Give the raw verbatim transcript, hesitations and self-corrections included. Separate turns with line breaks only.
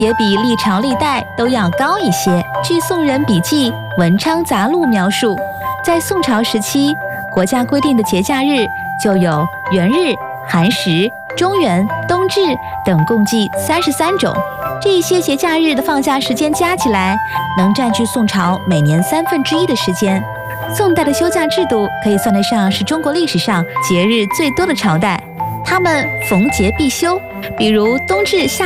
也比历朝历代都要高一些。据《宋人笔记·文昌杂录》描述，在宋朝时期，国家规定的节假日就有元日、寒食、中元、冬至等共计三十三种。这一些节假日的放假时间加起来，能占据宋朝每年三分之一的时间。宋代的休假制度可以算得上是中国历史上节日最多的朝代。他们逢节必休，比如冬至夏